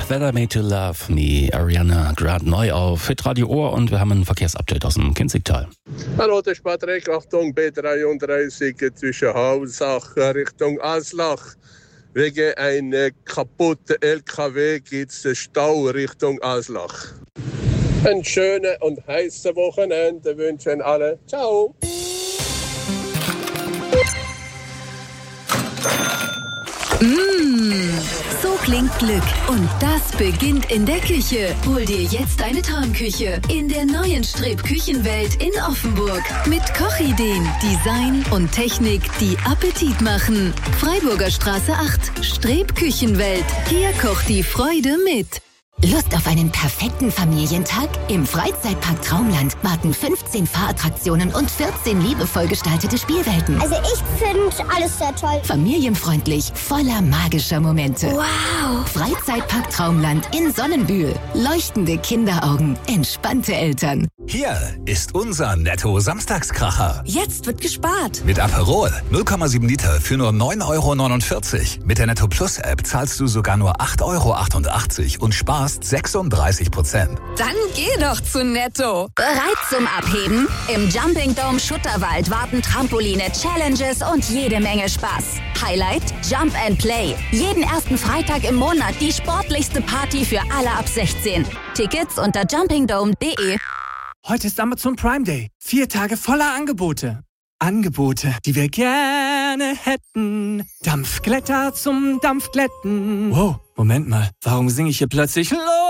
Weather Made to Love, die Ariana Grande neu auf Hitradio Ohr und wir haben ein Verkehrsupdate aus dem Kinzigtal. Hallo, das ist Patrick, Achtung B33 zwischen Hausach Richtung Aslach. Wegen einem kaputten LKW gibt es einen Stau Richtung Aslach. Ein schönes und heißes Wochenende wünschen alle. Ciao! So klingt Glück. Und das beginnt in der Küche. Hol dir jetzt eine Traumküche in der neuen Streb-Küchenwelt in Offenburg. Mit Kochideen, Design und Technik, die Appetit machen. Freiburger Straße 8, Streb-Küchenwelt. Hier kocht die Freude mit. Lust auf einen perfekten Familientag? Im Freizeitpark Traumland warten 15 Fahrattraktionen und 14 liebevoll gestaltete Spielwelten. Also ich finde alles sehr toll. Familienfreundlich, voller magischer Momente. Wow. Freizeitpark Traumland in Sonnenbühl. Leuchtende Kinderaugen, entspannte Eltern. Hier ist unser Netto-Samstagskracher. Jetzt wird gespart. Mit Aperol 0,7 Liter für nur 9,49 €. Mit der Netto Plus App zahlst du sogar nur 8,88 € und sparst 36%. Dann geh doch zu Netto. Bereit zum Abheben? Im Jumping Dome Schutterwald warten Trampoline, Challenges und jede Menge Spaß. Highlight? Jump and Play. Jeden ersten Freitag im Monat die sportlichste Party für alle ab 16. Tickets unter jumpingdome.de. Heute ist Amazon Prime Day. 4 Tage voller Angebote. Angebote, die wir gerne hätten. Dampfglätter zum Dampfglätten. Wow, Moment mal. Warum singe ich hier plötzlich